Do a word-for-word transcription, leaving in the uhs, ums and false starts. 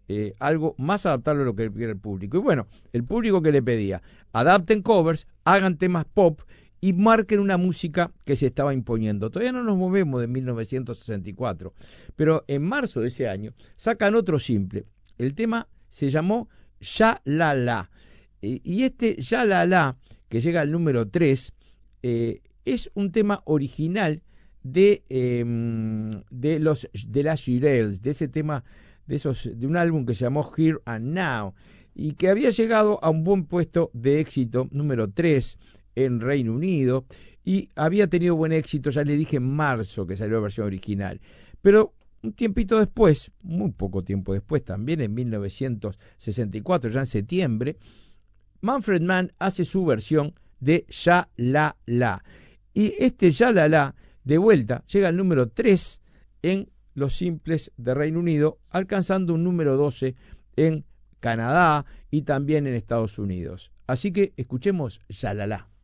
eh, algo más adaptable a lo que quiere el público. Y bueno, el público que le pedía, adapten covers, hagan temas pop y marquen una música que se estaba imponiendo. Todavía no nos movemos de mil novecientos sesenta y cuatro, pero en marzo de ese año sacan otro simple. El tema se llamó Ya La La. Eh, y este Ya La La, que llega al número tres, eh, es un tema original de, eh, de los de las Shirelles, de ese tema, de esos, de un álbum que se llamó Here and Now, y que había llegado a un buen puesto de éxito, número tres, en Reino Unido, y había tenido buen éxito, ya le dije, en marzo, que salió la versión original. Pero un tiempito después, muy poco tiempo después, también en mil novecientos sesenta y cuatro, ya en septiembre, Manfred Mann hace su versión de Ya La La. Y este Ya La La, de vuelta, llega al número tres en los simples de Reino Unido, alcanzando un número doce en Canadá y también en Estados Unidos. Así que escuchemos Ya La La.